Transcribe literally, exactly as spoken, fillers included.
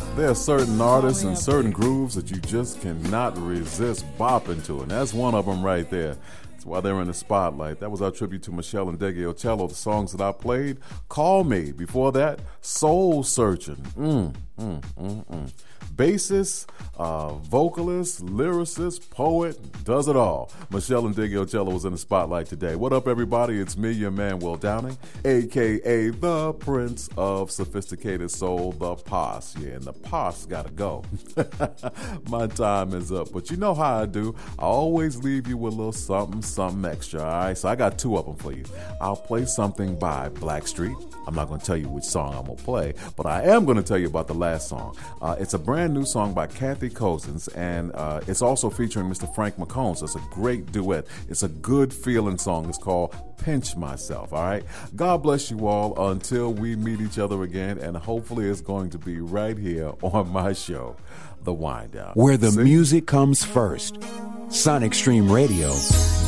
There are certain artists and certain grooves that you just cannot resist bopping to, and that's one of them right there. That's why they're in the spotlight. That was our tribute to Meshell Ndegeocello. The songs that I played, Call Me. Before that, Soul Searching. Mm, mm, mm, mm. Bassist, uh, vocalist, lyricist, poet, does it all. Meshell Ndegeocello was in the spotlight today. What up, everybody? It's me, your man, Will Downing, a k a the Prince of Sophisticated Soul, the Pos. Yeah, and the Pos gotta go. My time is up, but you know how I do. I always leave you with a little something, something extra, all right? So I got two of them for you. I'll play something by Blackstreet. I'm not going to tell you which song I'm going to play, but I am going to tell you about the last song. Uh, it's a brand new song by Kathy Cousins, and uh, it's also featuring Mister Frank McCombs. It's a great duet. It's a good feeling song. It's called Pinch Myself, all right? God bless you all until we meet each other again, and hopefully it's going to be right here on my show, The Wind Down. Where the See? music comes first. Sonic Stream Radio